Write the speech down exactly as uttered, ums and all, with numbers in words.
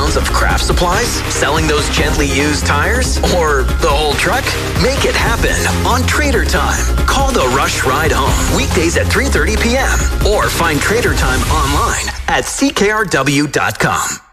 pounds of craft supplies? Selling those gently used tires? Or the whole truck? Make it happen on Trader Time. Call the Rush Ride Home weekdays at three thirty p.m. or find Trader Time online at c k r w dot com.